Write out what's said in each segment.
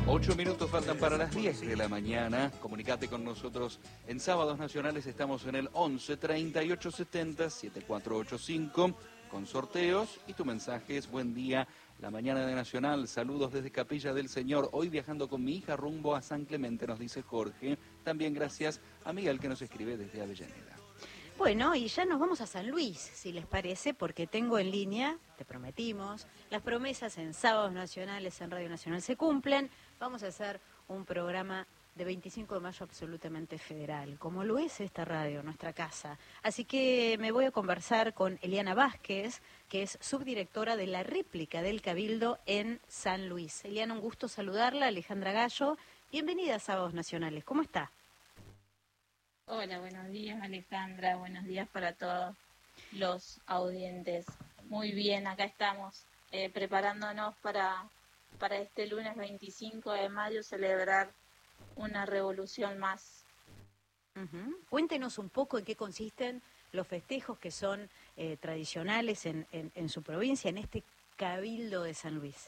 8 minutos faltan para las 10 de la mañana. Comunicate con nosotros en Sábados Nacionales. Estamos en el 11 38 70 7485 con sorteos. Y tu mensaje es: buen día, la mañana de Nacional. Saludos desde Capilla del Señor. Hoy viajando con mi hija rumbo a San Clemente, nos dice Jorge. También gracias a Miguel, que nos escribe desde Avellaneda. Bueno, y ya nos vamos a San Luis, si les parece, porque tengo en línea, te prometimos, las promesas en Sábados Nacionales en Radio Nacional se cumplen. Vamos a hacer un programa de 25 de mayo absolutamente federal, como lo es esta radio, nuestra casa. Así que me voy a conversar con Eliana Vázquez, que es subdirectora de la réplica del Cabildo en San Luis. Eliana, un gusto saludarla. Alejandra Gallo, bienvenida a Sábados Nacionales. ¿Cómo está? Hola, buenos días Alejandra, buenos días para todos los audientes. Muy bien, acá estamos preparándonos para este lunes 25 de mayo celebrar una revolución más. Cuéntenos un poco en qué consisten los festejos que son tradicionales en su provincia, en este Cabildo de San Luis.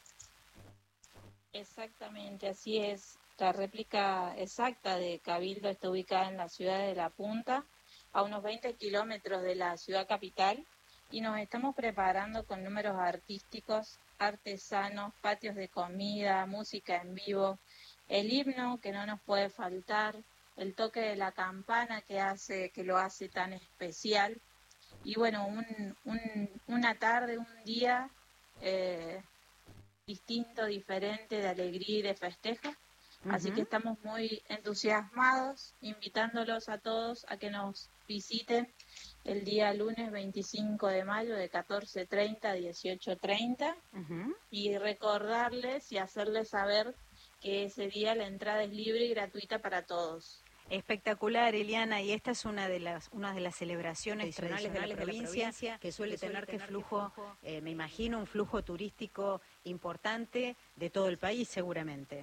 Exactamente, así es. La réplica exacta de Cabildo está ubicada en la ciudad de La Punta, a unos 20 kilómetros de la ciudad capital, y nos estamos preparando con números artísticos, artesanos, patios de comida, música en vivo, el himno que no nos puede faltar, el toque de la campana que lo hace tan especial, y bueno, una tarde, un día distinto, diferente, de alegría y de festejo. Así que estamos muy entusiasmados, invitándolos a todos a que nos visiten el día lunes 25 de mayo de 14:30 a 18:30 y recordarles y hacerles saber que ese día la entrada es libre y gratuita para todos. Espectacular, Eliana, y esta es una de las celebraciones tradicionales de la provincia que suele tener flujo, me imagino, un flujo turístico importante de todo el país seguramente.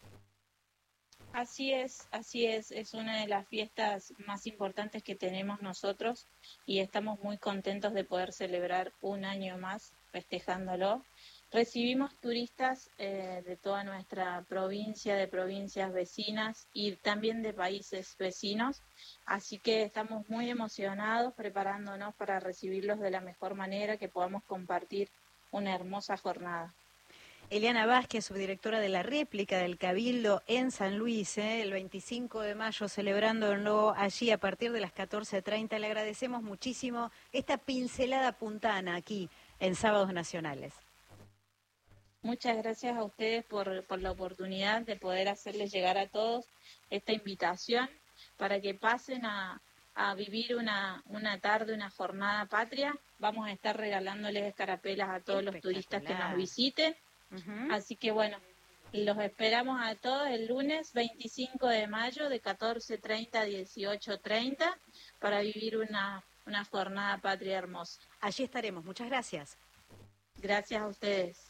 Así es una de las fiestas más importantes que tenemos nosotros y estamos muy contentos de poder celebrar un año más festejándolo. Recibimos turistas de toda nuestra provincia, de provincias vecinas y también de países vecinos, así que estamos muy emocionados preparándonos para recibirlos de la mejor manera, que podamos compartir una hermosa jornada. Eliana Vázquez, subdirectora de la réplica del Cabildo en San Luis, el 25 de mayo, celebrándolo allí a partir de las 14:30. Le agradecemos muchísimo esta pincelada puntana aquí en Sábados Nacionales. Muchas gracias a ustedes por la oportunidad de poder hacerles llegar a todos esta invitación para que pasen a vivir una tarde, una jornada patria. Vamos a estar regalándoles escarapelas a todos los turistas que nos visiten. Así que bueno, los esperamos a todos el lunes 25 de mayo de 14:30 a 18:30 para vivir una jornada patria hermosa. Allí estaremos. Muchas gracias. Gracias a ustedes.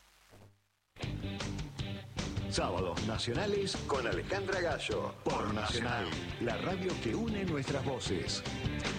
Sábados Nacionales con Alejandra Gallo, por Nacional, la radio que une nuestras voces.